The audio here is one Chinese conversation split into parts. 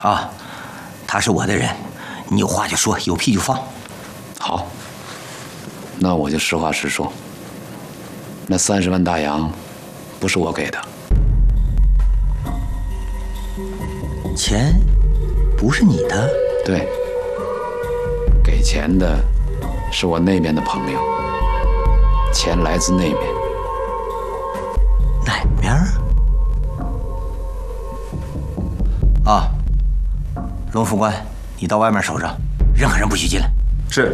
啊，他是我的人，你有话就说，有屁就放。 好，那我就实话实说，那30万大洋不是我给的， 钱不是你的？ 对，给钱的是我那边的朋友，钱来自那边。 哪边啊？龙副官，你到外面守着，任何人不许进来。 是。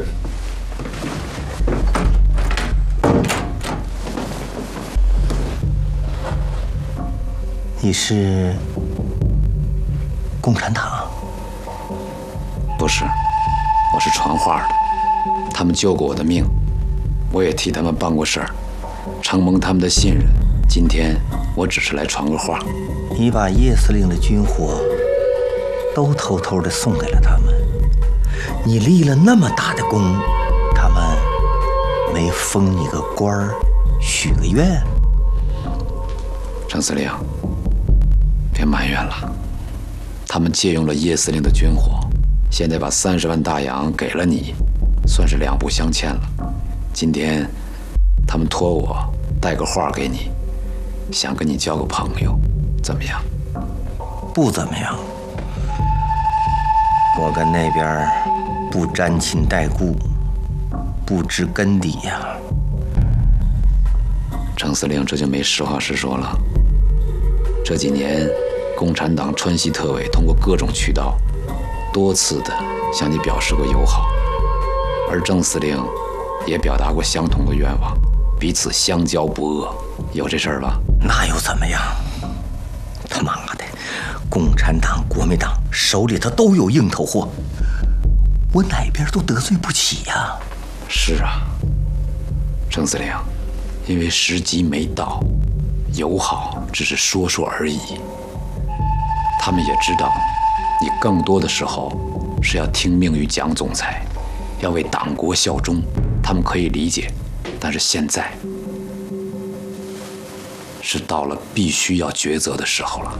你是共产党？ 不是，我是传话的。他们救过我的命，我也替他们办过事儿，承蒙他们的信任。今天我只是来传个话。 你把叶司令的军火都偷偷的送给了他们，你立了那么大的功，他们没封你个官儿，许个愿？ 程司令，别埋怨了。他们借用了叶司令的军火，现在把30万大洋给了你，算是两不相欠了。今天他们托我带个话给你，想跟你交个朋友，怎么样？ 不怎么样。我跟那边不沾亲带故，不知根底呀。 程司令，这就没实话实说了。这几年，共产党川西特委通过各种渠道，多次的向你表示过友好，而郑司令也表达过相同的愿望，彼此相交不恶，有这事儿吧？ 那又怎么样？他妈的，共产党、国民党手里头都有硬头货，我哪边都得罪不起呀。 是啊，郑司令，因为时机没到，友好只是说说而已。他们也知道，你更多的时候是要听命于蒋总裁，要为党国效忠，他们可以理解。但是现在是到了必须要抉择的时候了。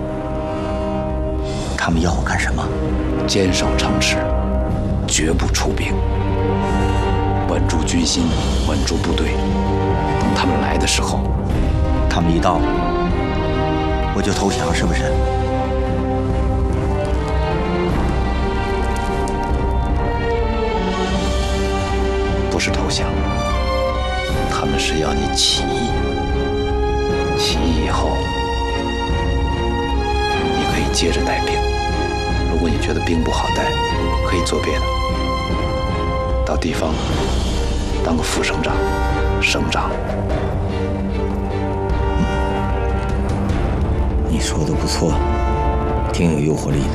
他们要我干什么？ 坚守城池，绝不出兵，稳住军心，稳住部队。等他们来的时候， 他们一到，我就投降，是不是？ 不是投降，他们是要你起义。起义以后，你可以接着带兵。如果你觉得兵不好带，可以做别的，到地方当个副省长、省长。 你说的不错，挺有诱惑力的。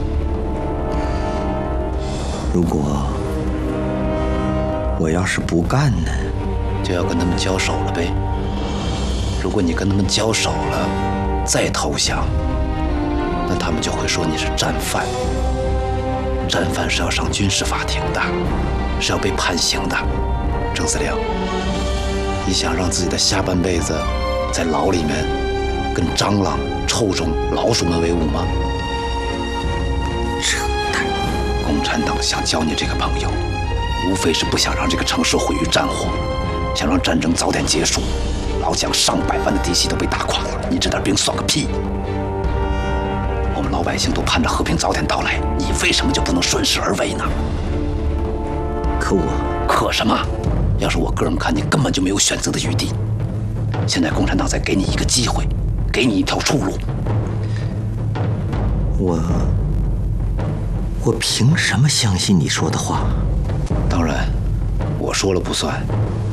如果我要是不干呢， 就要跟他们交手了呗。如果你跟他们交手了，再投降，那他们就会说你是战犯。战犯是要上军事法庭的，是要被判刑的。郑司令，你想让自己的下半辈子在牢里面跟蟑螂、臭虫、老鼠们为伍吗？ 扯淡！ 共产党想交你这个朋友，无非是不想让这个城市毁于战火，想让战争早点结束。老蒋上百万的嫡系都被打垮了，你这点兵算个屁！我们老百姓都盼着和平早点到来，你为什么就不能顺势而为呢？可什么？要是我个人看，你根本就没有选择的余地。现在共产党在给你一个机会，给你一条出路。 我凭什么相信你说的话？ 当然，我说了不算。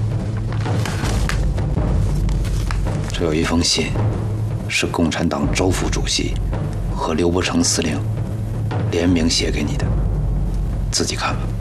这有一封信，是共产党周副主席和刘伯承司令联名写给你的，自己看吧。